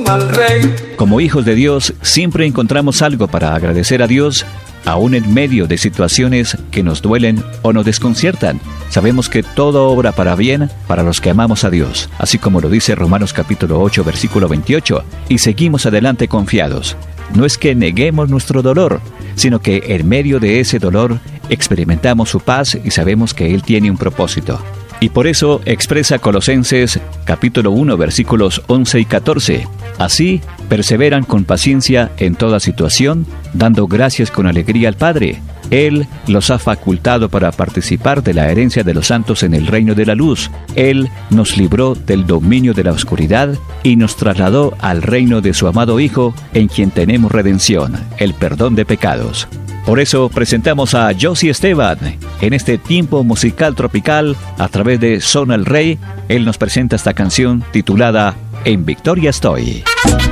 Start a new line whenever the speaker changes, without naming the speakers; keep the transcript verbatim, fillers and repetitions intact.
son al Rey.
Como hijos de Dios, siempre encontramos algo para agradecer a Dios, aún en medio de situaciones que nos duelen o nos desconciertan. Sabemos que todo obra para bien para los que amamos a Dios, así como lo dice Romanos capítulo ocho, versículo veintiocho, y seguimos adelante confiados. No es que neguemos nuestro dolor, sino que en medio de ese dolor experimentamos su paz y sabemos que Él tiene un propósito. Y por eso expresa Colosenses capítulo uno, versículos once y catorce. Así, perseveran con paciencia en toda situación, dando gracias con alegría al Padre. Él los ha facultado para participar de la herencia de los santos en el reino de la luz. Él nos libró del dominio de la oscuridad y nos trasladó al reino de su amado Hijo, en quien tenemos redención, el perdón de pecados. Por eso presentamos a Josie Esteban en este tiempo musical tropical a través de Son al Rey. Él nos presenta esta canción titulada En Victoria Estoy.